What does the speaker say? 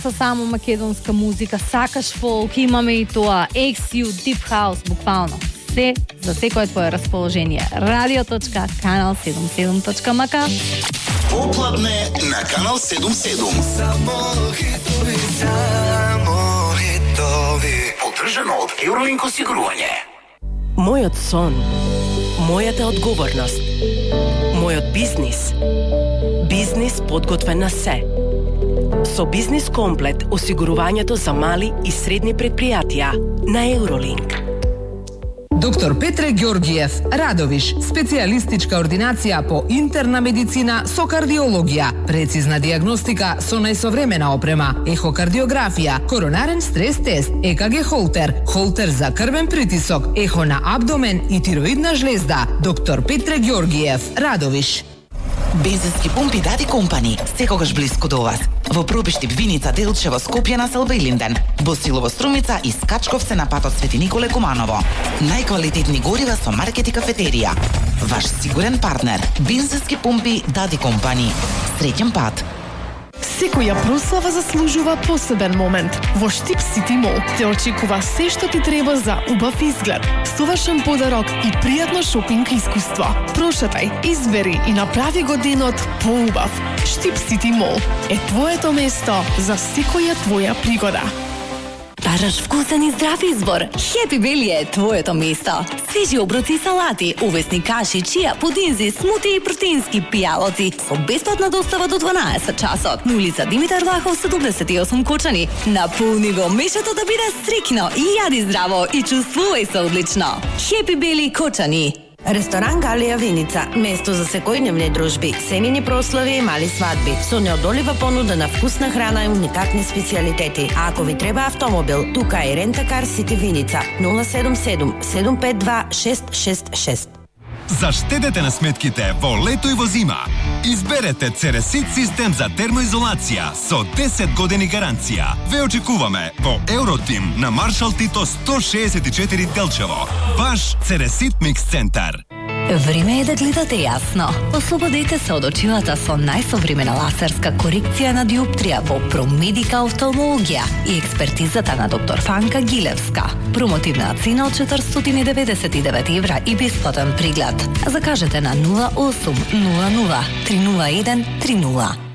со само македонска музика, сакаш фолк, имаме и тоа, XU, Deep House, буквално. Се за секое твое расположение. radio.kanal77.mk. Попладне на Канал 77. Само хитови. Поддржано од Eurolink осигурување. Мојот сон, мојата одговорност, мојот бизнис. Бизнис подготвен на се. Со Бизнис комплет осигурувањето за мали и средни предпријатија на Eurolink. Доктор Петре Ѓоргиев, Радовиш, специјалистичка ординација по интерна медицина со кардиологија, прецизна диагностика со најсовремена опрема, ехокардиографија, коронарен стрес тест, ЕКГ холтер, холтер за крвен притисок, ехо на абдомен и тироидна жлезда. Доктор Петре Ѓоргиев, Радовиш. Бензински пумпи Дади Компани, секогаш блиску до вас. Во Пробиштип, Виница, Делчево, Скопје, Населба и Линден. Босилово, Струмица и Скачковце на патот Свети Николе Куманово. Најквалитетни горива со маркет и кафетерија. Ваш сигурен партнер. Бензински пумпи Дади Компани. Среќен пат. Секоја прослава заслужува посебен момент. Во Штип Сити Мол те очекува се што ти треба за убав изглед, совршен подарок и пријатно шопинг искуство. Прошетај, избери и направи го денот поубав. Штип Сити Мол е твоето место за секоја твоја пригода. Бараш вкусен и здрав избор. Хепи Бели е твоето место. Свежи оброци и салати, увесни каши, чија, пудинзи, смути и протеински пијалоци со бесплатна достава до 12 часот. На улица Димитар Влахов 78 Кочани. Наполни го мешето да биде стрикно и јади здраво и чувствувај се одлично. Хепи Бели Кочани. Ресторан Галија Виница, место за секојдневни дружби, семени прослави и мали свадби, со неодолива понуда на вкусна храна и уникатни специјалитети. А ако ви треба автомобил, тука е Рентакар Сити Виница 077 752 666. Заштедете на сметките во лето и во зима. Изберете Цересит систем за термоизолација со 10 години гаранција. Ве очекуваме во Евротим на Маршал Тито 164 Делчево. Ваш Цересит Микс центар. Време е да гледате јасно. Ослободете се од очилата со најсовремена лазерска корекција на диоптрија во Промедика офталмологија и експертизата на доктор Фанка Гилевска. Промотивна цена од 499 евра и бесплатен преглед. Закажете на 0800 301 30.